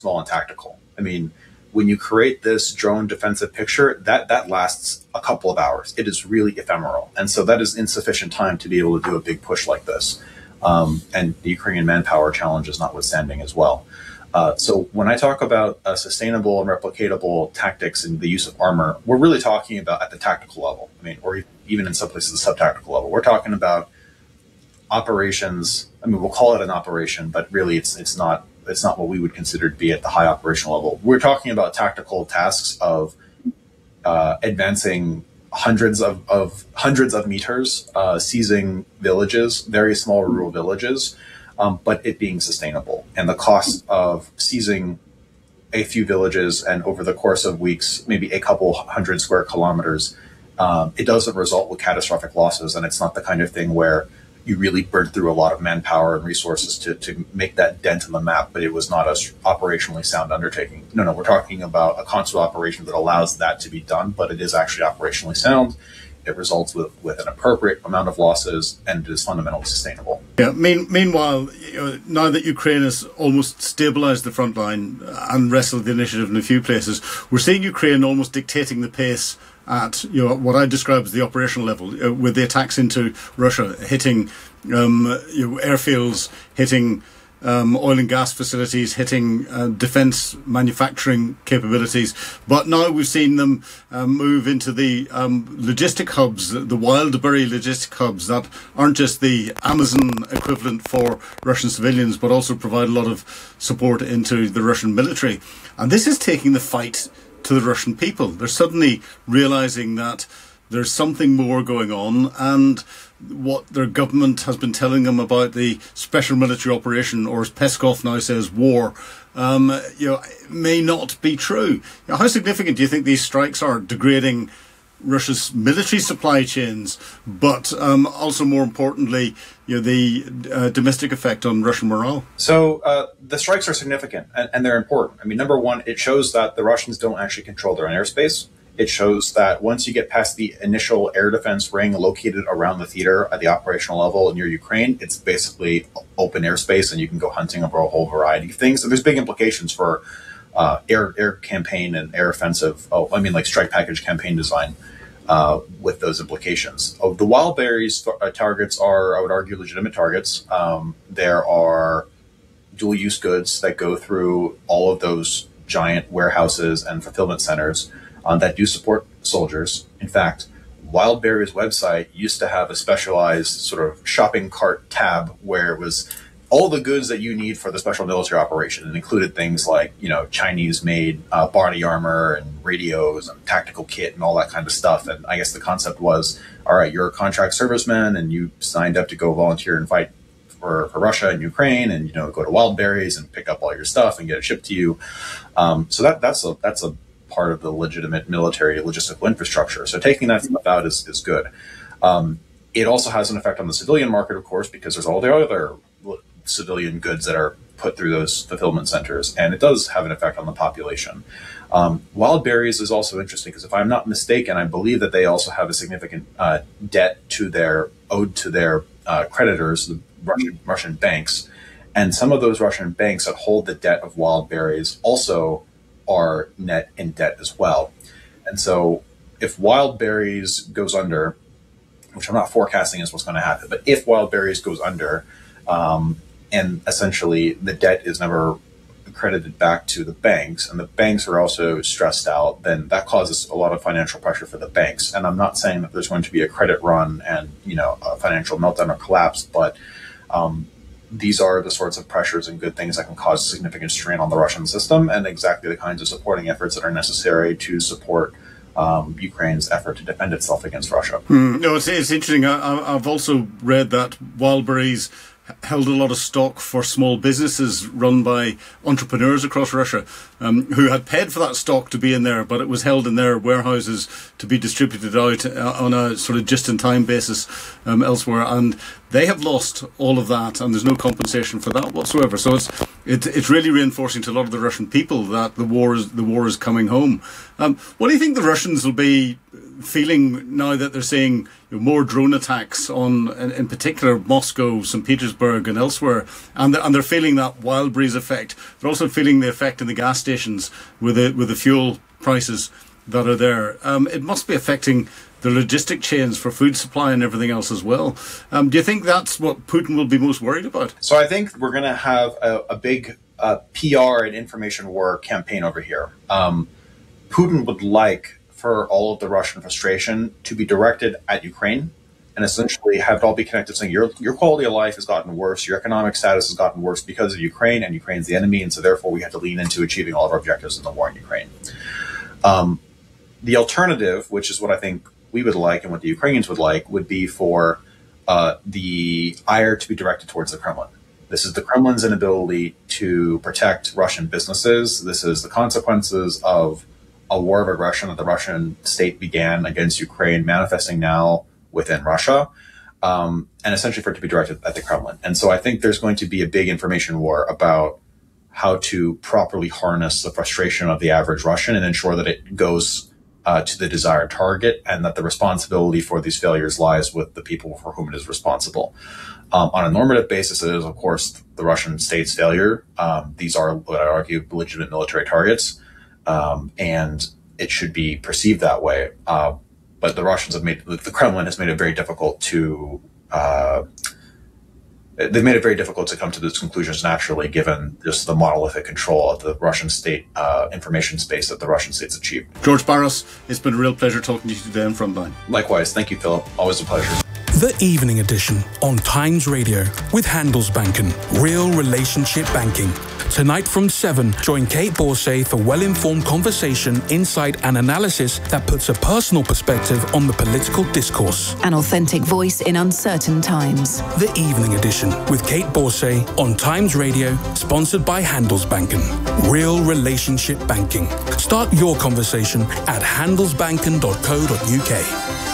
small and tactical. I mean, when you create this drone defensive picture, that lasts a couple of hours. It is really ephemeral. And so that is insufficient time to be able to do a big push like this. And the Ukrainian manpower challenge is notwithstanding as well. So when I talk about sustainable and replicatable tactics and the use of armor, we're really talking about at the tactical level. I mean, or even in some places, the sub-tactical level. We're talking about operations. I mean, we'll call it an operation, but really it's not what we would consider to be at the high operational level. We're talking about tactical tasks of advancing hundreds of meters, seizing villages, very small rural villages, but it being sustainable. And the cost of seizing a few villages and over the course of weeks, maybe a couple hundred square kilometers, it doesn't result with catastrophic losses. And it's not the kind of thing where you really burned through a lot of manpower and resources to make that dent in the map, but it was not a operationally sound undertaking. No, we're talking about a constant operation that allows that to be done, but it is actually operationally sound. It results with an appropriate amount of losses, and it is fundamentally sustainable. Yeah. Meanwhile, now that Ukraine has almost stabilized the front line and wrestled the initiative in a few places, we're seeing Ukraine almost dictating the pace at what I describe as the operational level, with the attacks into Russia hitting airfields, hitting oil and gas facilities, hitting defence manufacturing capabilities. But now we've seen them move into the logistic hubs, the Wildberry logistic hubs that aren't just the Amazon equivalent for Russian civilians, but also provide a lot of support into the Russian military. And this is taking the fight to the Russian people. They're suddenly realising that there's something more going on, and what their government has been telling them about the special military operation, or as Peskov now says, war, may not be true. How significant do you think these strikes are, degrading Russia's military supply chains, but also more importantly, the domestic effect on Russian morale? So the strikes are significant, and they're important. I mean, number one, it shows that the Russians don't actually control their own airspace. It shows that once you get past the initial air defense ring located around the theater at the operational level near Ukraine, it's basically open airspace, and you can go hunting over a whole variety of things. So there's big implications for air campaign and air offensive. Like strike package campaign design. With those implications. The Wildberries targets are, I would argue, legitimate targets. There are dual-use goods that go through all of those giant warehouses and fulfillment centers that do support soldiers. In fact, Wildberries' website used to have a specialized sort of shopping cart tab where it was all the goods that you need for the special military operation. It included things like, Chinese-made body armor and radios and tactical kit and all that kind of stuff. And I guess the concept was, all right, you're a contract serviceman and you signed up to go volunteer and fight for Russia and Ukraine, and go to Wildberries and pick up all your stuff and get it shipped to you. So that's a part of the legitimate military logistical infrastructure. So taking that stuff out is good. It also has an effect on the civilian market, of course, because there's all the other civilian goods that are put through those fulfillment centers, and it does have an effect on the population. Wildberries is also interesting because, if I'm not mistaken, I believe that they also have a significant debt owed to their creditors, the Russian banks, and some of those Russian banks that hold the debt of Wildberries also are net in debt as well. And so if Wildberries goes under, which I'm not forecasting is what's going to happen, but if Wildberries goes under, and essentially the debt is never credited back to the banks, and the banks are also stressed out, then that causes a lot of financial pressure for the banks. And I'm not saying that there's going to be a credit run and, a financial meltdown or collapse, but these are the sorts of pressures and good things that can cause significant strain on the Russian system, and exactly the kinds of supporting efforts that are necessary to support Ukraine's effort to defend itself against Russia. No, it's interesting. I've also read that Wildberries held a lot of stock for small businesses run by entrepreneurs across Russia, who had paid for that stock to be in there, but it was held in their warehouses to be distributed out on a sort of just-in-time basis elsewhere. And they have lost all of that, and there's no compensation for that whatsoever. So it's really reinforcing to a lot of the Russian people that the war is coming home. What do you think the Russians will be feeling now that they're seeing more drone attacks on, in particular, Moscow, St. Petersburg and elsewhere, and they're feeling that wild breeze effect? They're also feeling the effect in the gas stations with the fuel prices that are there. It must be affecting the logistic chains for food supply and everything else as well. Do you think that's what Putin will be most worried about? So I think we're going to have a big PR and information war campaign over here. Putin would like for all of the Russian frustration to be directed at Ukraine and essentially have it all be connected, saying your quality of life has gotten worse, your economic status has gotten worse because of Ukraine, and Ukraine's the enemy, and so therefore we have to lean into achieving all of our objectives in the war in Ukraine. The alternative, which is what I think we would like and what the Ukrainians would like, would be for the ire to be directed towards the Kremlin. This is the Kremlin's inability to protect Russian businesses. This is the consequences of a war of aggression that the Russian state began against Ukraine, manifesting now within Russia, and essentially for it to be directed at the Kremlin. And so I think there's going to be a big information war about how to properly harness the frustration of the average Russian and ensure that it goes to the desired target, and that the responsibility for these failures lies with the people for whom it is responsible. On a normative basis, it is, of course, the Russian state's failure. These are, what I argue, legitimate military targets. And it should be perceived that way. But the Kremlin has made it very difficult to, they've made it very difficult to come to those conclusions naturally, given just the monolithic control of the Russian state information space that the Russian state's achieved. George Barros, it's been a real pleasure talking to you today on Frontline. Likewise. Thank you, Philip. Always a pleasure. The Evening Edition on Times Radio with Handelsbanken, real relationship banking. Tonight from 7, join Kate Borsay for well-informed conversation, insight and analysis that puts a personal perspective on the political discourse. An authentic voice in uncertain times. The Evening Edition with Kate Borsay on Times Radio, sponsored by Handelsbanken. Real relationship banking. Start your conversation at handelsbanken.co.uk.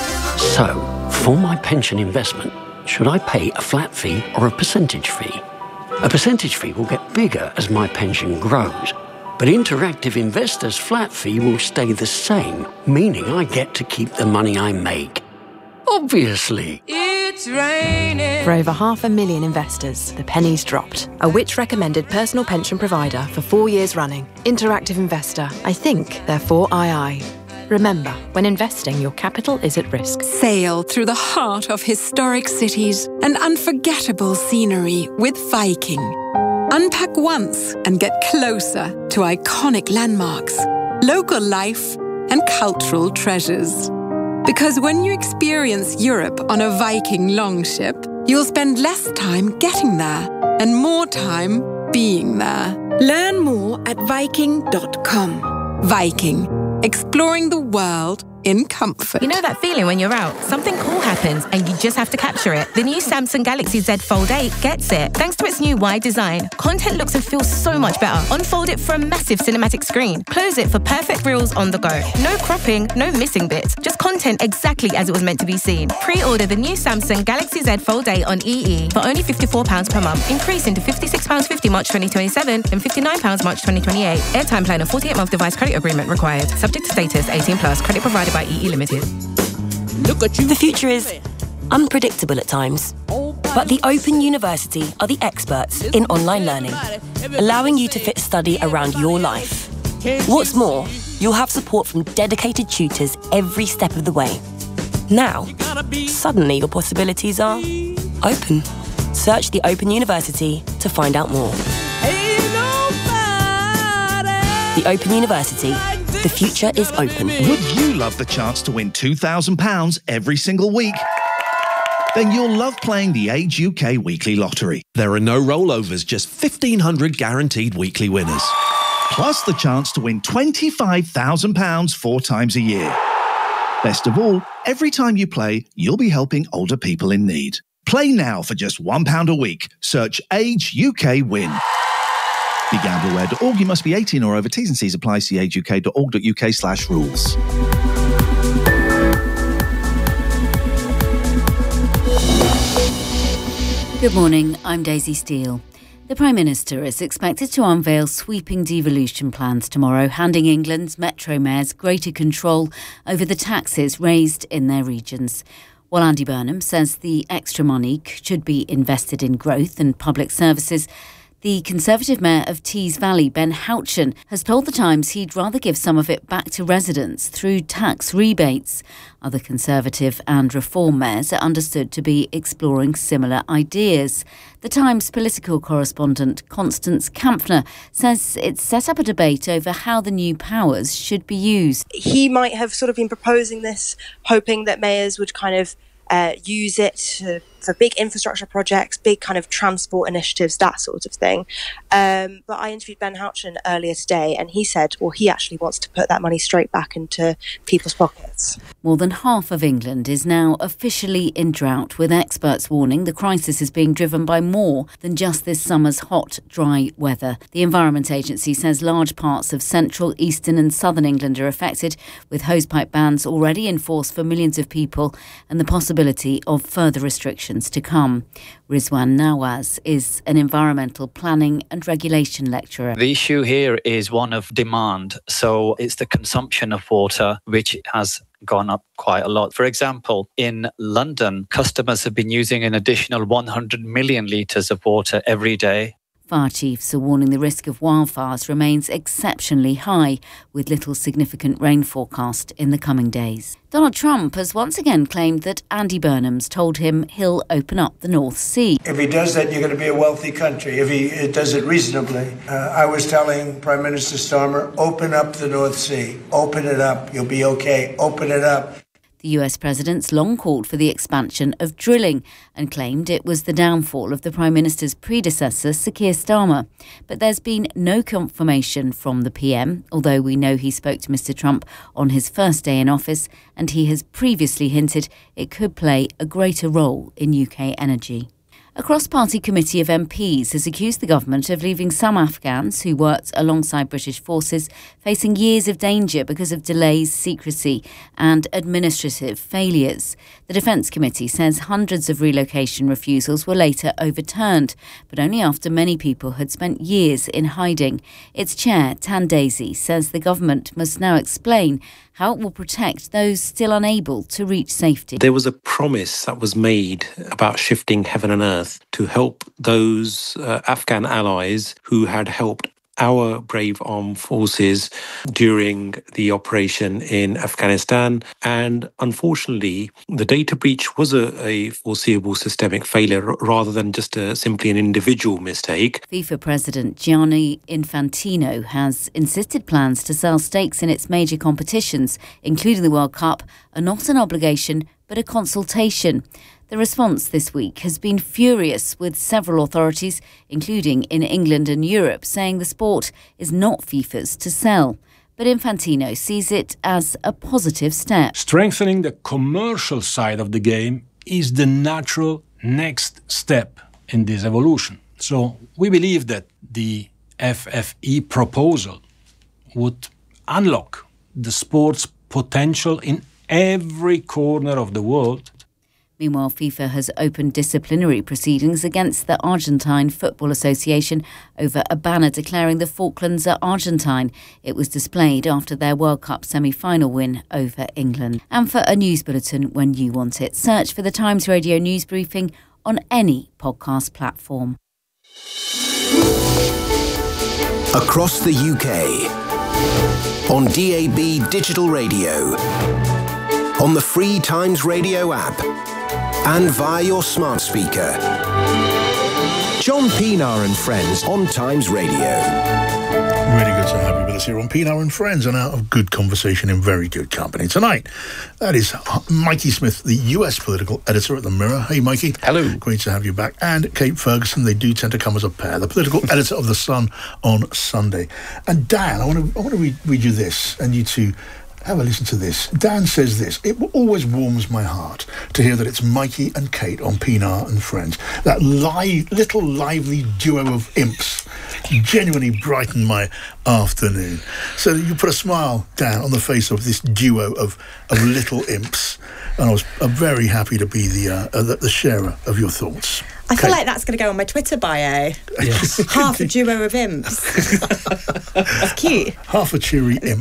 So, for my pension investment, should I pay a flat fee or a percentage fee? A percentage fee will get bigger as my pension grows, but Interactive Investor's flat fee will stay the same, meaning I get to keep the money I make. Obviously. It's raining. For over 500,000 investors, the penny's dropped. A Which-recommended personal pension provider for 4 years running. Interactive Investor. I think, therefore I. Remember, when investing, your capital is at risk. Sail through the heart of historic cities and unforgettable scenery with Viking. Unpack once and get closer to iconic landmarks, local life, and cultural treasures. Because when you experience Europe on a Viking longship, you'll spend less time getting there and more time being there. Learn more at Viking.com. Viking. Exploring the world in comfort. You know that feeling when you're out, something cool happens and you just have to capture it? The new Samsung Galaxy Z Fold 8 gets it. Thanks to its new wide design, content looks and feels so much better. Unfold it for a massive cinematic screen. Close it for perfect reels on the go. No cropping, no missing bits. Just content exactly as it was meant to be seen. Pre-order the new Samsung Galaxy Z Fold 8 on EE for only £54 per month, increasing to £56.50 March 2027 and £59 March 2028. Airtime plan and 48-month device credit agreement required. Subject to status, 18+, credit provided by EE Limited. Look at you. The future is unpredictable at times, but the Open University are the experts in online learning, allowing you to fit study around your life. What's more, you'll have support from dedicated tutors every step of the way. Now, suddenly your possibilities are open. Search the Open University to find out more. The Open University. The future is open. Would you love the chance to win £2,000 every single week? Then you'll love playing the Age UK Weekly Lottery. There are no rollovers, just 1,500 guaranteed weekly winners. Plus the chance to win £25,000 4 times a year. Best of all, every time you play, you'll be helping older people in need. Play now for just £1 a week. Search Age UK Win. BeGambleAware.org. You must be 18 or over. T's and C's apply. See ageuk.org.uk/rules. Good morning, I'm Daisy Steele. The Prime Minister is expected to unveil sweeping devolution plans tomorrow, handing England's metro mayors greater control over the taxes raised in their regions. While Andy Burnham says the extra money should be invested in growth and public services, the Conservative Mayor of Tees Valley, Ben Houchen, has told The Times he'd rather give some of it back to residents through tax rebates. Other Conservative and Reform mayors are understood to be exploring similar ideas. The Times political correspondent Constance Kampfner says it's set up a debate over how the new powers should be used. He might have sort of been proposing this, hoping that mayors would kind of use it for big infrastructure projects, big kind of transport initiatives, that sort of thing. But I interviewed Ben Houchen earlier today, and he said, well, he actually wants to put that money straight back into people's pockets. More than half of England is now officially in drought, with experts warning the crisis is being driven by more than just this summer's hot, dry weather. The Environment Agency says large parts of central, eastern and southern England are affected, with hosepipe bans already in force for millions of people and the possibility of further restrictions to come. Rizwan Nawaz is an environmental planning and regulation lecturer. The issue here is one of demand. So it's the consumption of water which has gone up quite a lot. For example, in London, customers have been using an additional 100 million litres of water every day. Fire chiefs are warning the risk of wildfires remains exceptionally high, with little significant rain forecast in the coming days. Donald Trump has once again claimed that Andy Burnham's told him he'll open up the North Sea. If he does that, you're going to be a wealthy country, if he does it reasonably. I was telling Prime Minister Starmer, open up the North Sea. Open it up. You'll be okay. Open it up. The US president's long called for the expansion of drilling and claimed it was the downfall of the Prime Minister's predecessor, Sir Keir Starmer. But there's been no confirmation from the PM, although we know he spoke to Mr Trump on his first day in office, and he has previously hinted it could play a greater role in UK energy. A cross-party committee of MPs has accused the government of leaving some Afghans who worked alongside British forces facing years of danger because of delays, secrecy and administrative failures. The Defence Committee says hundreds of relocation refusals were later overturned, but only after many people had spent years in hiding. Its chair, Tan Daisy, says the government must now explain how it will protect those still unable to reach safety. There was a promise that was made about shifting heaven and earth to help those Afghan allies who had helped our brave armed forces during the operation in Afghanistan. And unfortunately, the data breach was a foreseeable systemic failure rather than just simply an individual mistake. FIFA President Gianni Infantino has insisted plans to sell stakes in its major competitions, including the World Cup, are not an obligation but a consultation. The response this week has been furious, with several authorities, including in England and Europe, saying the sport is not FIFA's to sell. But Infantino sees it as a positive step. Strengthening the commercial side of the game is the natural next step in this evolution. So we believe that the FFE proposal would unlock the sport's potential in every corner of the world. Meanwhile, FIFA has opened disciplinary proceedings against the Argentine Football Association over a banner declaring the Falklands are Argentine. It was displayed after their World Cup semi-final win over England. And for a news bulletin when you want it, search for the Times Radio News Briefing on any podcast platform. Across the UK, on DAB Digital Radio, on the free Times Radio app, and via your smart speaker. John Pienaar and Friends on Times Radio. Really good to have you with us here on Pienaar and Friends, and out of good conversation in very good company tonight. That is Mikey Smith, the US political editor at The Mirror. Hey, Mikey. Hello. Great to have you back. And Kate Ferguson. They do tend to come as a pair. The political editor of The Sun on Sunday. And Dan, I want to read you this, and you two have a listen to this. Dan says this: it always warms my heart to hear that it's Mikey and Kate on Pienaar and Friends. That little lively duo of imps genuinely brighten my afternoon. So you put a smile, Dan, on the face of this duo of little imps. And I was very happy to be the sharer of your thoughts. I feel like that's going to go on my Twitter bio. Yes. Half a duo of imps. It's cute. Half a cheery imp.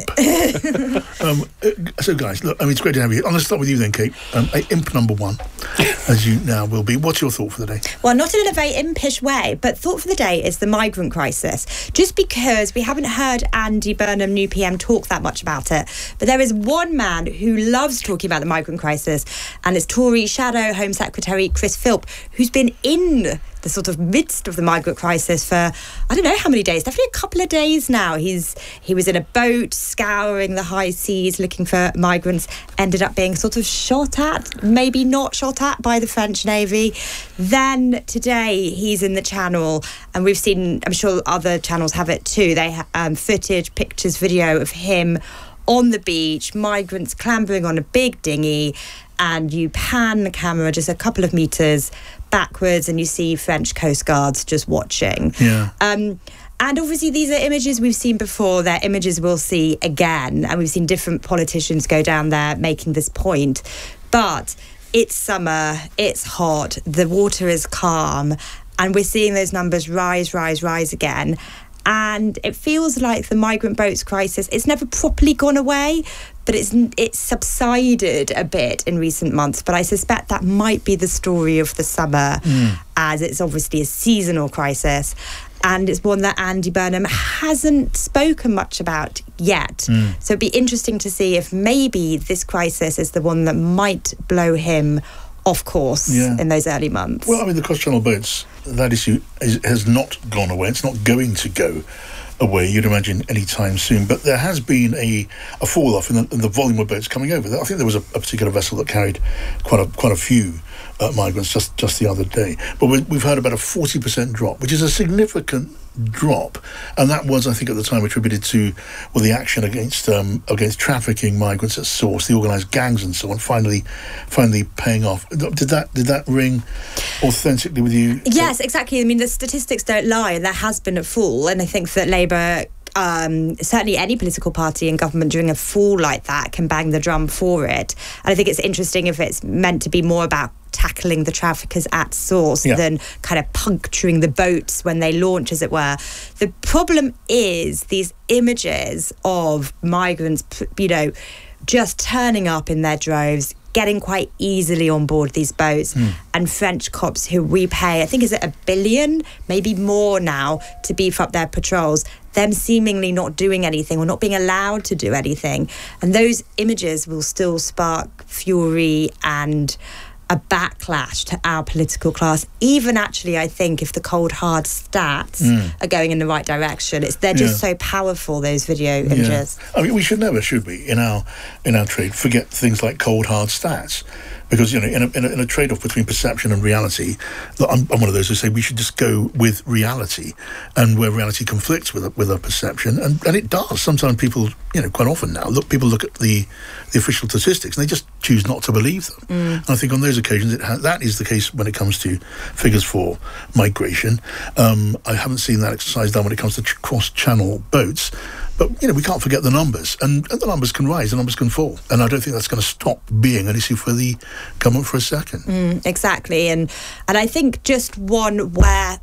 So, guys, look, I mean, it's great to have you. I'm going to start with you then, Kate. Imp number one, as you now will be. What's your thought for the day? Well, not in a very impish way, but thought for the day is the migrant crisis. Just because we haven't heard Andy Burnham, new PM, talk that much about it. But there is one man who loves talking about the migrant crisis, and it's Tory Shadow Home Secretary Chris Philp, who's been in the sort of midst of the migrant crisis for, I don't know how many days, definitely a couple of days now. He was in a boat scouring the high seas looking for migrants, ended up being sort of shot at, maybe not shot at, by the French Navy. Then today he's in the Channel, and we've seen, I'm sure other channels have it too, they have footage, pictures, video of him on the beach, migrants clambering on a big dinghy, and you pan the camera just a couple of metres backwards and you see French Coast Guards just watching. Yeah. And obviously these are images we've seen before, they're images we'll see again, and we've seen different politicians go down there making this point. But it's summer, it's hot, the water is calm, and we're seeing those numbers rise again. And it feels like the migrant boats crisis, it's never properly gone away, but it's subsided a bit in recent months. But I suspect that might be the story of the summer, as it's obviously a seasonal crisis. And it's one that Andy Burnham hasn't spoken much about yet. So it'd be interesting to see if maybe this crisis is the one that might blow him off course in those early months. Well, I mean, the cross-channel boats, that issue has not gone away. It's not going to go away, you'd imagine, anytime soon. But there has been a fall-off in the volume of boats coming over. I think there was a particular vessel that carried quite a few migrants just the other day. But we've heard about a 40% drop, which is a significant drop, and that was, I think, at the time attributed to the action against trafficking migrants at source, the organised gangs and so on, finally paying off. Did that ring authentically with you? Yes, exactly. I mean, the statistics don't lie, and there has been a fall, and I think that Labour, certainly any political party in government during a fall like that, can bang the drum for it. And I think it's interesting if it's meant to be more about tackling the traffickers at source than kind of puncturing the boats when they launch, as it were. The problem is these images of migrants, just turning up in their droves, getting quite easily on board these boats, and French cops who we pay, I think, is it $1 billion, maybe more now, to beef up their patrols, them seemingly not doing anything or not being allowed to do anything. And those images will still spark fury and a backlash to our political class, even actually, I think, if the cold hard stats are going in the right direction. They're just so powerful, those video images. I mean, we should never, should we, in our trade, forget things like cold hard stats. Because, in a trade-off between perception and reality, I'm one of those who say we should just go with reality, and where reality conflicts with a perception, and it does. Sometimes people, quite often now, people look at the official statistics and they just choose not to believe them. And I think on those occasions that is the case when it comes to figures for migration. I haven't seen that exercise done when it comes to cross-channel boats. But, we can't forget the numbers, and the numbers can rise, the numbers can fall. And I don't think that's going to stop being an issue for the government for a second. Exactly. And I think just one where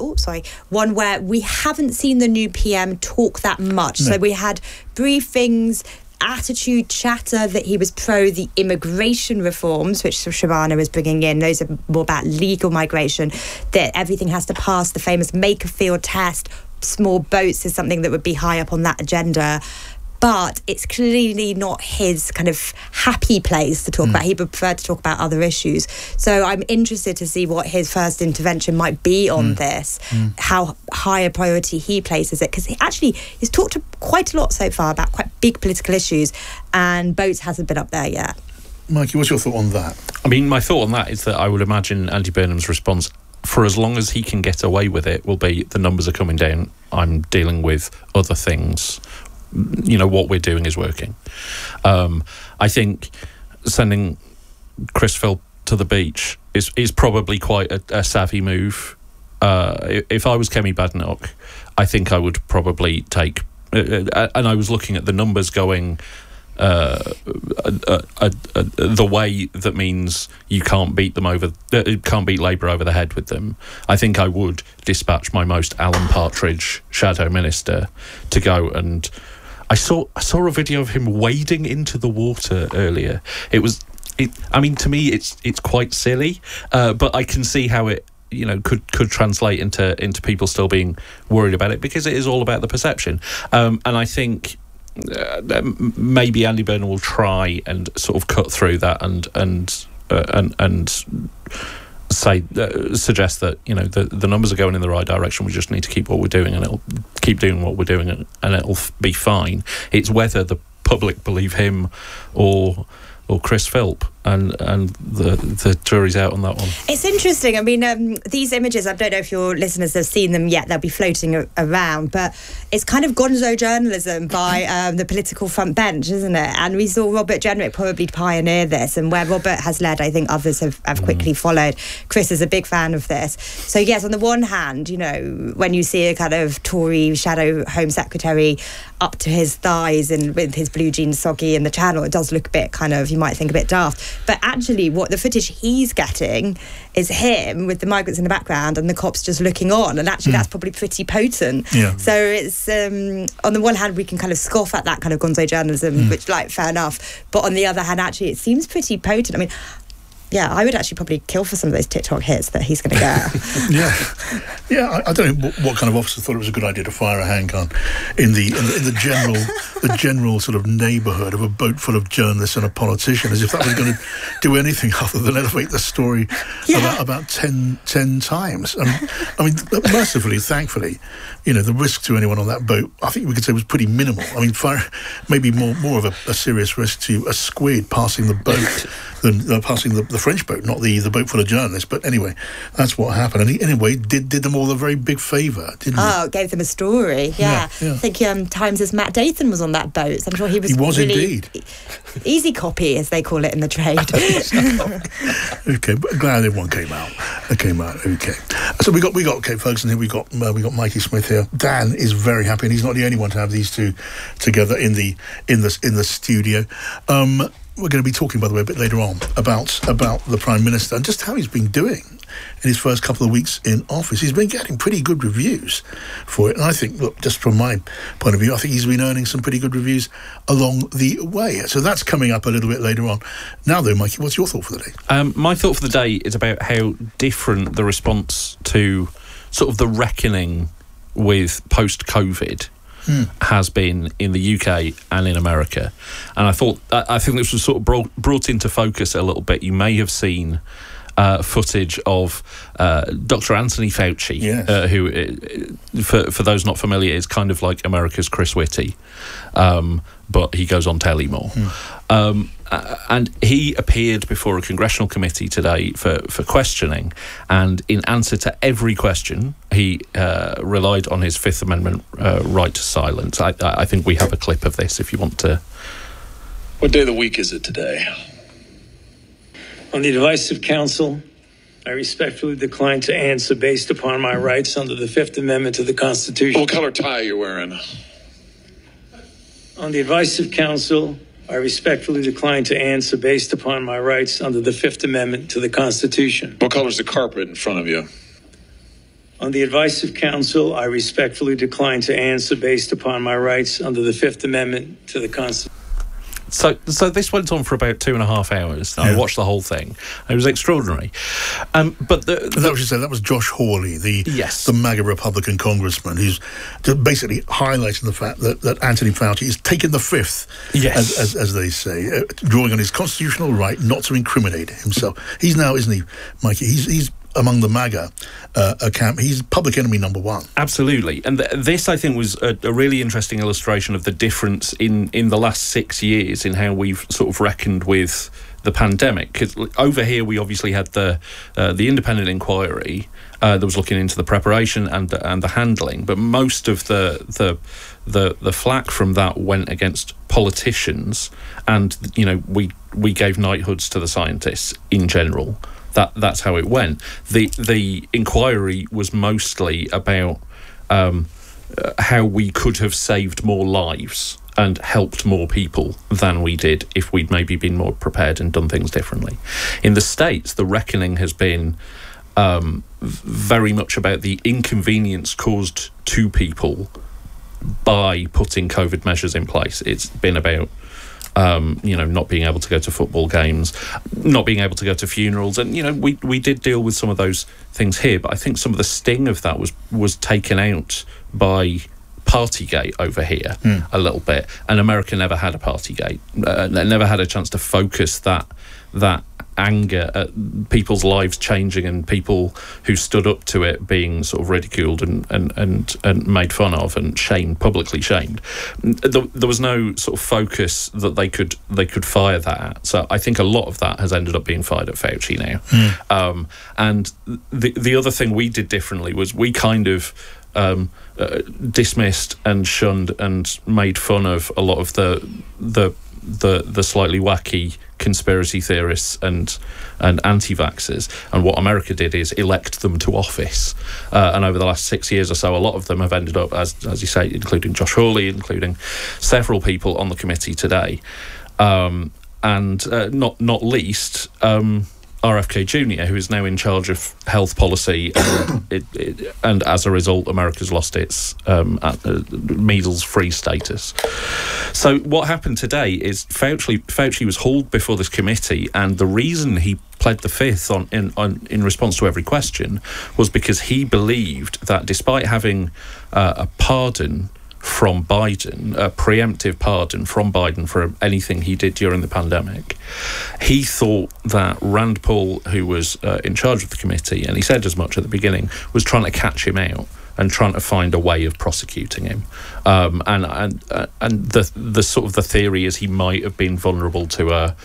we haven't seen the new PM talk that much. No. So we had briefings, attitude chatter that he was pro the immigration reforms, which Shabana was bringing in. Those are more about legal migration, that everything has to pass the famous Makerfield test. Small boats is something that would be high up on that agenda, but it's clearly not his kind of happy place to talk about. He would prefer to talk about other issues. So I'm interested to see what his first intervention might be on this, how high a priority he places it, because he's talked quite a lot so far about quite big political issues, and boats hasn't been up there yet. Mikey, what's your thought on that? I mean, my thought on that is that I would imagine Andy Burnham's response, for as long as he can get away with it, will be the numbers are coming down, I'm dealing with other things, what we're doing is working. I think sending Chris Philp to the beach is probably quite a savvy move. If I was Kemi Badenoch, I think I would probably take, and I was looking at the numbers going, the way that means you can't beat Labour over the head with them, I think I would dispatch my most Alan Partridge shadow minister to go. And I saw a video of him wading into the water earlier. I mean, to me, it's quite silly, but I can see how it could translate into people still being worried about it, because it is all about the perception. And I think maybe Andy Burnham will try and sort of cut through that and suggest that the numbers are going in the right direction. We just need to keep what we're doing, and it'll keep doing what we're doing, and it'll be fine. It's whether the public believe him or Chris Philp, and the jury's out on that one. It's interesting. I mean, these images, I don't know if your listeners have seen them yet, they'll be floating around, but it's kind of gonzo journalism by the political front bench, isn't it? And we saw Robert Jenrick probably pioneer this, and where Robert has led, I think others have quickly followed. Chris is a big fan of this. So yes, on the one hand, when you see a kind of Tory shadow Home Secretary up to his thighs and with his blue jeans soggy in the Channel, it does look a bit kind of, you might think, a bit daft. But actually, what the footage he's getting is him with the migrants in the background and the cops just looking on. And actually, that's probably pretty potent. Yeah. So it's, on the one hand, we can kind of scoff at that kind of gonzo journalism, which, fair enough. But on the other hand, actually, it seems pretty potent. I mean, yeah, I would actually probably kill for some of those TikTok hits that he's going to get. Yeah. I don't know what kind of officer thought it was a good idea to fire a handgun in the general sort of neighbourhood of a boat full of journalists and a politician, as if that was going to do anything other than elevate the story about 10 times. I mean, mercifully, thankfully, the risk to anyone on that boat, I think we could say, was pretty minimal. I mean, maybe more of a serious risk to a squid passing the boat than passing the French boat, not the boat full of journalists. But anyway, that's what happened. And he, anyway, did them all a very big favour, didn't he? Oh, gave them a story, yeah. I think Times' Matt Dathan was on that boat, so I'm sure he was really indeed. Easy copy, as they call it in the trade. Okay, but glad everyone came out. Okay. So we got Kate Ferguson here, we got Mikey Smith here. Dan is very happy, and he's not the only one to have these two together in the studio. We're going to be talking, by the way, a bit later on about the Prime Minister and just how he's been doing in his first couple of weeks in office. He's been getting pretty good reviews for it. And I think, look, just from my point of view, I think he's been earning some pretty good reviews along the way. So that's coming up a little bit later on. Now, though, Mikey, what's your thought for the day? My thought for the day is about how different the response to sort of the reckoning with post-COVID has been in the UK and in America. And I think this was sort of brought into focus a little bit. You may have seen footage of Dr. Anthony Fauci, who, for those not familiar, is kind of like America's Chris Whitty, but he goes on telly more. And he appeared before a congressional committee today for questioning, and in answer to every question, he relied on his Fifth Amendment right to silence. I think we have a clip of this if you want to. What day of the week is it today? On the advice of counsel, I respectfully decline to answer based upon my rights under the Fifth Amendment to the Constitution. What color tie are you wearing? On the advice of counsel, I respectfully decline to answer based upon my rights under the Fifth Amendment to the Constitution. What color is the carpet in front of you? On the advice of counsel, I respectfully decline to answer based upon my rights under the Fifth Amendment to the Constitution. So this went on for about 2.5 hours. I watched the whole thing. It was extraordinary. But that was Josh Hawley, the MAGA Republican congressman, who's basically highlighting the fact that Anthony Fauci has taken the fifth, as they say, drawing on his constitutional right not to incriminate himself. He's now, isn't he, Mikey? He's among the MAGA camp, he's public enemy number one. Absolutely. And this, I think, was a really interesting illustration of the difference in the last 6 years in how we've sort of reckoned with the pandemic. Because over here, we obviously had the independent inquiry that was looking into the preparation and the handling, but most of the flack from that went against politicians, and we gave knighthoods to the scientists in general. That's how it went. The inquiry was mostly about how we could have saved more lives and helped more people than we did if we'd maybe been more prepared and done things differently. In the States, the reckoning has been very much about the inconvenience caused to people by putting COVID measures in place. It's been about not being able to go to football games, not being able to go to funerals, and we did deal with some of those things here, but I think some of the sting of that was taken out by Partygate over here a little bit, and America never had a Partygate. Never had a chance to focus that anger at people's lives changing and people who stood up to it being sort of ridiculed and made fun of and publicly shamed. There was no sort of focus that they could fire that at. So I think a lot of that has ended up being fired at Fauci now. And the other thing we did differently was we kind of dismissed and shunned and made fun of a lot of the slightly wacky conspiracy theorists and anti-vaxxers, and what America did is elect them to office, and over the last 6 years or so a lot of them have ended up, as you say, including Josh Hawley, including several people on the committee today, and not least RFK Jr., who is now in charge of health policy, and as a result, America's lost its measles-free status. So what happened today is Fauci was hauled before this committee, and the reason he pled the fifth in response to every question was because he believed that despite having a pardon from Biden, a preemptive pardon from Biden for anything he did during the pandemic, he thought that Rand Paul, who was in charge of the committee, and he said as much at the beginning, was trying to catch him out and trying to find a way of prosecuting him. And the sort of the theory is he might have been vulnerable to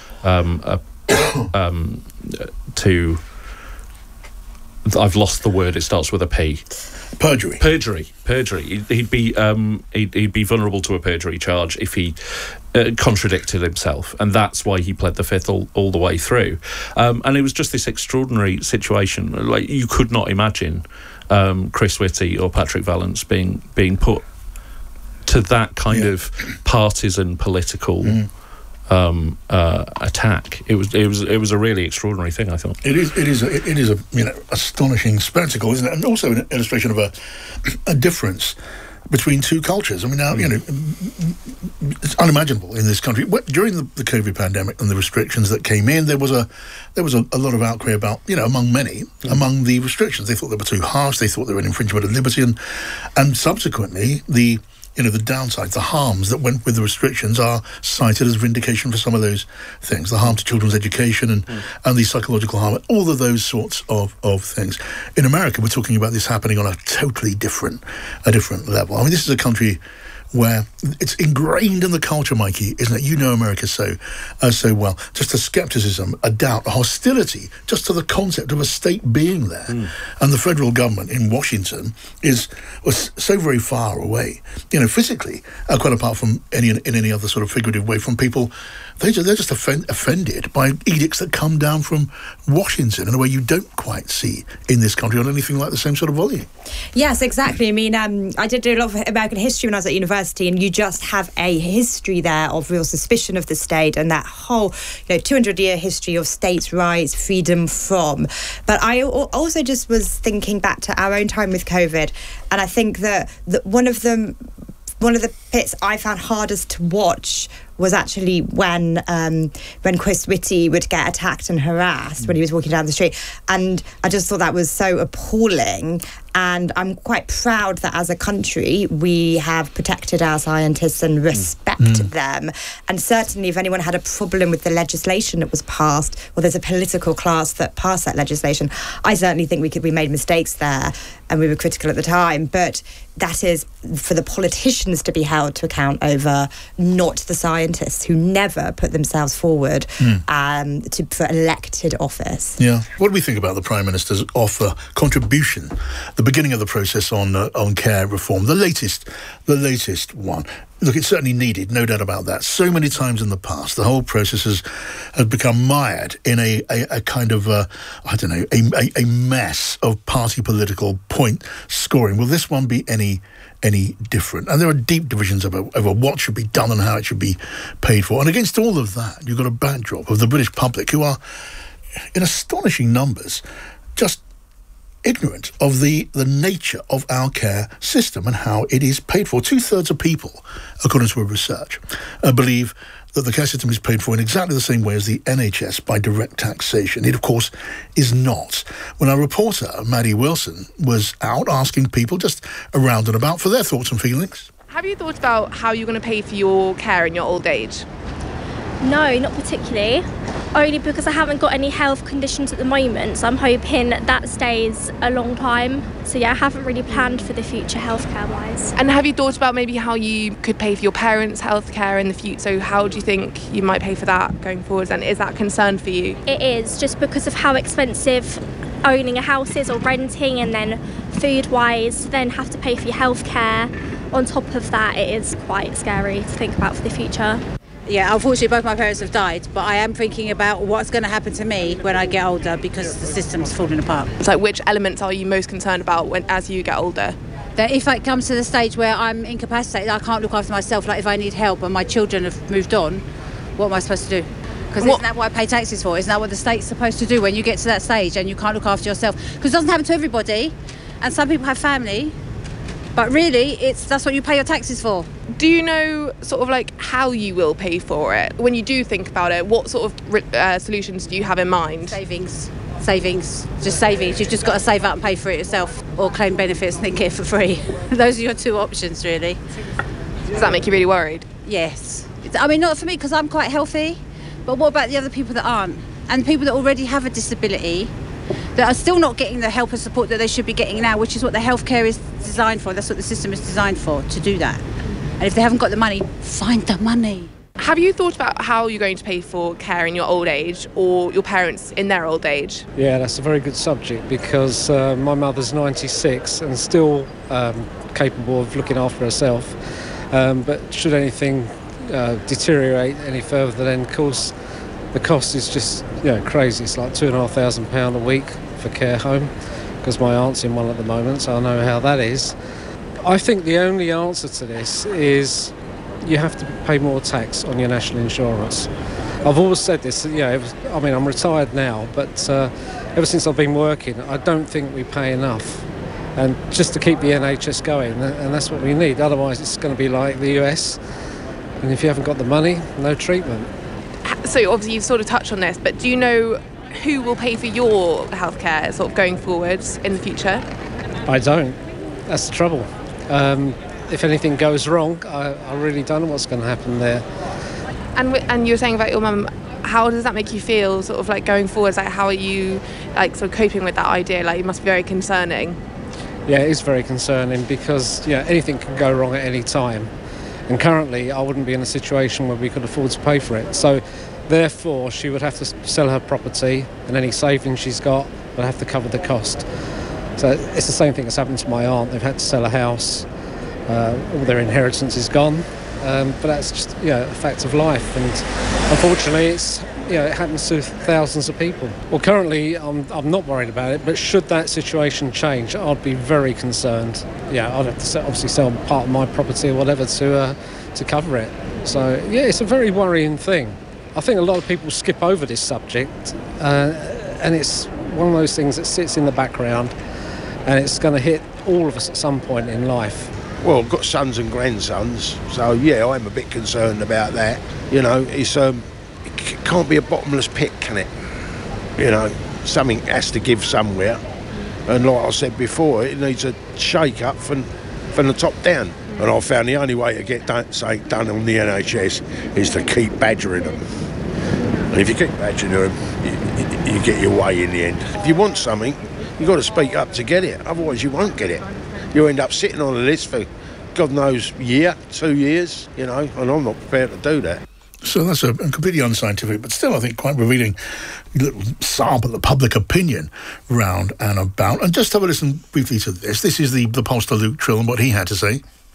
I've lost the word. It starts with a P. Perjury. He'd be vulnerable to a perjury charge if he contradicted himself, and that's why he pled the fifth all the way through. And it was just this extraordinary situation. Like, you could not imagine Chris Whitty or Patrick Vallance being put to that kind of partisan political attack. It was a really extraordinary thing, I thought. It is a astonishing spectacle, isn't it? And also an illustration of a difference between two cultures. I mean, now it's unimaginable in this country. During the COVID pandemic and the restrictions that came in, there was a lot of outcry about, among many, among the restrictions. They thought they were too harsh. They thought they were an infringement of liberty, and subsequently the downsides, the harms that went with the restrictions are cited as vindication for some of those things. The harm to children's education and the psychological harm, all of those sorts of things. In America, we're talking about this happening on a totally different level. I mean, this is a country where it's ingrained in the culture, Mikey, isn't it? You know America so well. Just a skepticism, a doubt, a hostility, just to the concept of a state being there. And the federal government in Washington was so very far away, physically, quite apart from in any other sort of figurative way, from people. They're just offended by edicts that come down from Washington in a way you don't quite see in this country on anything like the same sort of volume. Yes, exactly. I mean, I did do a lot of American history when I was at university, and you just have a history there of real suspicion of the state and that whole 200-year history of states' rights, freedom from. But I also just was thinking back to our own time with COVID, and I think that one of the bits I found hardest to watch was actually when Chris Whitty would get attacked and harassed when he was walking down the street. And I just thought that was so appalling. And I'm quite proud that as a country, we have protected our scientists and respect them. And certainly if anyone had a problem with the legislation that was passed, well, there's a political class that passed that legislation. I certainly think we made mistakes there and we were critical at the time. But that is for the politicians to be held to account over, not the scientists who never put themselves forward for elected office. Yeah. What do we think about the Prime Minister's offer, contribution, the beginning of the process on care reform, the latest one? Look, it's certainly needed, no doubt about that. So many times in the past, the whole process has become mired in a kind of, a mess of party political point scoring. Will this one be any different? And there are deep divisions over what should be done and how it should be paid for. And against all of that, you've got a backdrop of the British public who are, in astonishing numbers, just ignorant of the nature of our care system and how it is paid for. 2/3 of people, according to a research, believe that the care system is paid for in exactly the same way as the NHS by direct taxation. It, of course, is not. When our reporter, Maddie Wilson, was out asking people just around and about for their thoughts and feelings. Have you thought about how you're going to pay for your care in your old age? No, not particularly. Only because I haven't got any health conditions at the moment, so I'm hoping that stays a long time. So yeah, I haven't really planned for the future healthcare wise. And have you thought about maybe how you could pay for your parents' healthcare in the future? So how do you think you might pay for that going forward? And is that a concern for you? It is, just because of how expensive owning a house is or renting, and then food wise, to then have to pay for your healthcare. On top of that, it is quite scary to think about for the future. Yeah, unfortunately both my parents have died, but I am thinking about what's going to happen to me when I get older because the system's falling apart. So which elements are you most concerned about as you get older? That if it comes to the stage where I'm incapacitated, I can't look after myself, like if I need help and my children have moved on, what am I supposed to do? Because isn't that what I pay taxes for? Isn't that what the state's supposed to do when you get to that stage and you can't look after yourself? Because it doesn't happen to everybody, and some people have family, but really that's what you pay your taxes for. Do you know sort of like how you will pay for it? When you do think about it, what sort of solutions do you have in mind? Savings, just savings. You've just got to save up and pay for it yourself, or claim benefits and then get it for free. Those are your two options, really. Does that make you really worried? Yes. I mean, not for me, because I'm quite healthy, but what about the other people that aren't? And people that already have a disability, that are still not getting the help and support that they should be getting now, which is what the healthcare is designed for. That's what the system is designed for, to do that. And if they haven't got the money, find the money. Have you thought about how you're going to pay for care in your old age or your parents in their old age? Yeah, that's a very good subject because my mother's 96 and still capable of looking after herself. But should anything deteriorate any further, then of course the cost is just crazy. It's like £2,500 a week for care home, because my aunt's in one at the moment, so I know how that is. I think the only answer to this is you have to pay more tax on your national insurance. I've always said this, I'm retired now, but ever since I've been working, I don't think we pay enough. And just to keep the NHS going, and that's what we need. Otherwise, it's going to be like the US, and if you haven't got the money, no treatment. So obviously you've sort of touched on this, but do you know who will pay for your healthcare sort of going forwards in the future? I don't. That's the trouble. If anything goes wrong, I really don't know what's going to happen there. And you were saying about your mum, how does that make you feel, sort of like going forwards? Like, how are you like sort of coping with that idea? Like, it must be very concerning. Yeah, it is very concerning because anything can go wrong at any time. And currently, I wouldn't be in a situation where we could afford to pay for it. So, therefore, she would have to sell her property, and any savings she's got would have to cover the cost. So it's the same thing that's happened to my aunt. They've had to sell a house. All their inheritance is gone. But that's just a fact of life. And unfortunately, it happens to thousands of people. Well, currently, I'm not worried about it. But should that situation change, I'd be very concerned. Yeah, I'd have to obviously sell part of my property or whatever to cover it. So it's a very worrying thing. I think a lot of people skip over this subject, and it's one of those things that sits in the background. And it's going to hit all of us at some point in life. Well, I've got sons and grandsons, so I'm a bit concerned about that. It's it can't be a bottomless pit, can it? Something has to give somewhere. And like I said before, it needs a shake-up from the top down. And I found the only way to get something done on the NHS is to keep badgering them. And if you keep badgering them, you get your way in the end. If you want something, you've got to speak up to get it, otherwise you won't get it. You end up sitting on a list for God knows year, 2 years, and I'm not prepared to do that. So that's a completely unscientific, but still I think quite revealing little sample of public opinion round and about. And just have a listen briefly to this. This is the pollster Luke Trill and what he had to say.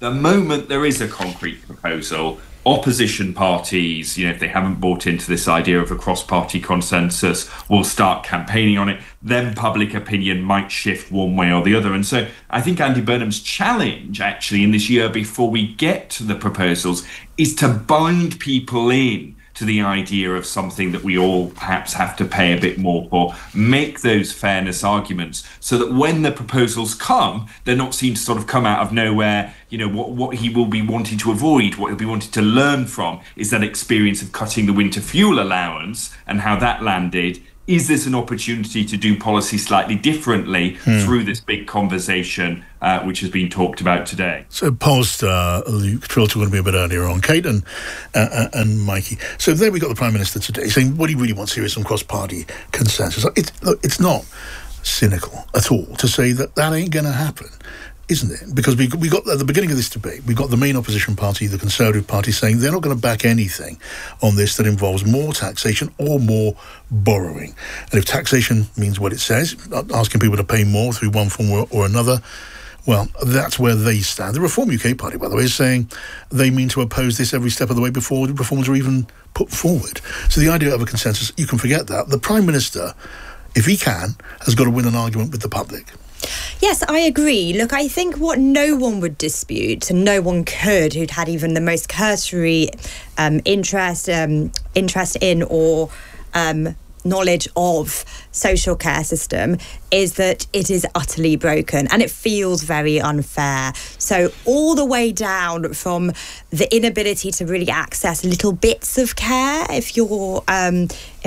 the moment there is a concrete proposal, opposition parties, if they haven't bought into this idea of a cross-party consensus, will start campaigning on it. Then public opinion might shift one way or the other. And so I think Andy Burnham's challenge, actually, in this year before we get to the proposals, is to bind people in to the idea of something that we all perhaps have to pay a bit more for, make those fairness arguments so that when the proposals come, they're not seen to sort of come out of nowhere. What he will be wanting to avoid, what he'll be wanting to learn from, is that experience of cutting the winter fuel allowance and how that landed. Is this an opportunity to do policy slightly differently through this big conversation which has been talked about today? So post Luke Trilter going to be a bit earlier on, Kate and Mikey. So there we got the Prime Minister today saying what he really wants here is some cross-party consensus. It's not cynical at all to say that ain't going to happen, isn't it? Because we got at the beginning of this debate, we got the main opposition party, the Conservative Party, saying they're not going to back anything on this that involves more taxation or more borrowing. And if taxation means what it says, asking people to pay more through one form or another, well, that's where they stand. The Reform UK Party, by the way, is saying they mean to oppose this every step of the way before the reforms are even put forward. So the idea of a consensus, you can forget that. The Prime Minister, if he can, has got to win an argument with the public. Yes, I agree. Look, I think what no one would dispute, and no one could, who'd had even the most cursory interest in or knowledge of social care system, is that it is utterly broken and it feels very unfair. So all the way down from the inability to really access little bits of care if you're ill,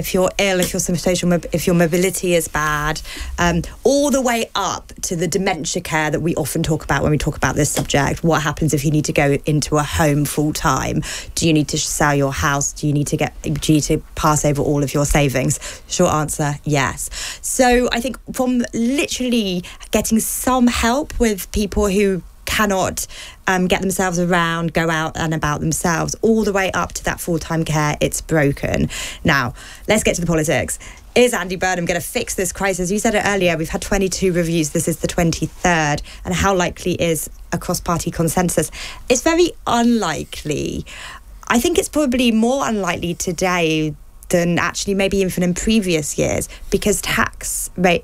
if your mobility is bad, all the way up to the dementia care that we often talk about when we talk about this subject. What happens if you need to go into a home full time? Do you need to sell your house? Do you need to pass over all of your savings? Short answer, yes. So I think from literally getting some help with people who cannot get themselves around, go out and about themselves, all the way up to that full-time care, it's broken. Now, let's get to the politics. Is Andy Burnham going to fix this crisis? You said it earlier, we've had 22 reviews, this is the 23rd, and how likely is a cross-party consensus? It's very unlikely. I think it's probably more unlikely today than actually maybe even in previous years, because the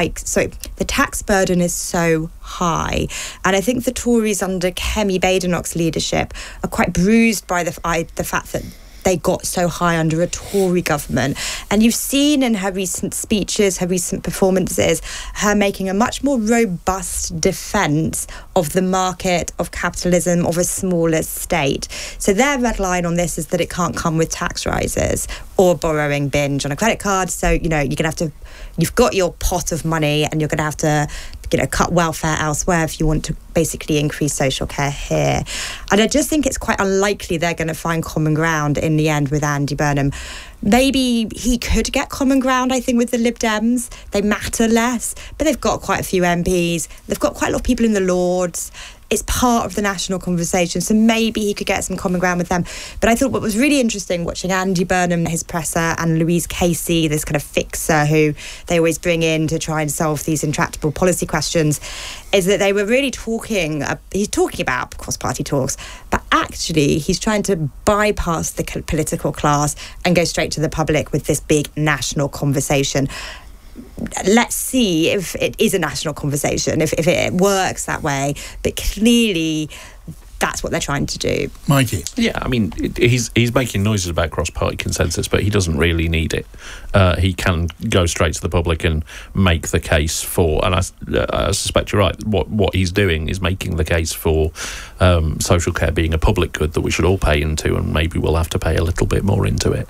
tax burden is so high. And I think the Tories under Kemi Badenoch's leadership are quite bruised by the fact that they got so high under a Tory government. And you've seen in her recent speeches, her recent performances, her making a much more robust defence of the market, of capitalism, of a smaller state. So their red line on this is that it can't come with tax rises or borrowing binge on a credit card. So, you're going to have to, you've got your pot of money and you're going to have to cut welfare elsewhere if you want to basically increase social care here. And I just think it's quite unlikely they're going to find common ground in the end with Andy Burnham. Maybe he could get common ground, I think, with the Lib Dems. They matter less, but they've got quite a few MPs. They've got quite a lot of people in the Lords. It's part of the national conversation, so maybe he could get some common ground with them. But I thought what was really interesting watching Andy Burnham, his presser, and Louise Casey, this kind of fixer who they always bring in to try and solve these intractable policy questions, is that they were really he's talking about cross-party talks, but actually he's trying to bypass the political class and go straight to the public with this big national conversation. Let's see if it is a national conversation, if it works that way. But clearly, that's what they're trying to do. Mikey? Yeah, I mean, he's making noises about cross-party consensus, but he doesn't really need it. He can go straight to the public and make the case for, and I suspect you're right, what he's doing is making the case for social care being a public good that we should all pay into, and maybe we'll have to pay a little bit more into it.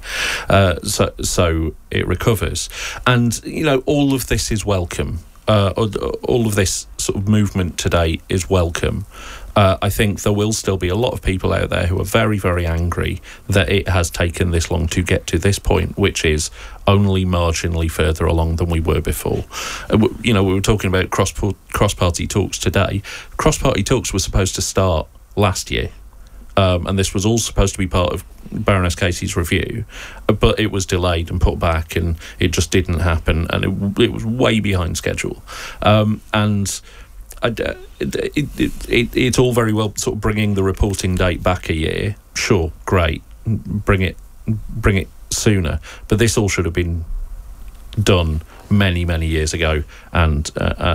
So it recovers. And, all of this is welcome. All of this sort of movement today is welcome. I think there will still be a lot of people out there who are very, very angry that it has taken this long to get to this point, which is only marginally further along than we were before. We were talking about cross-party talks today. Cross-party talks were supposed to start last year. And this was all supposed to be part of Baroness Casey's review, but it was delayed and put back, and it just didn't happen, and it was way behind schedule. And it's all very well sort of bringing the reporting date back a year. Sure, great, bring it sooner. But this all should have been done many years ago, and